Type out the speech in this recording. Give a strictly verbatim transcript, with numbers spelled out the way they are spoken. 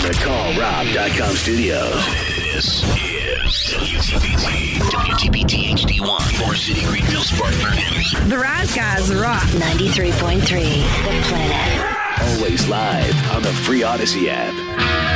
the Call Rob dot com studios. This is W T B T, W T B T H D one, Forest City, Greenville, Spartanburg, Henderson. The Rise Guys rock. ninety-three point three, The Planet. Always live on the free Odyssey app.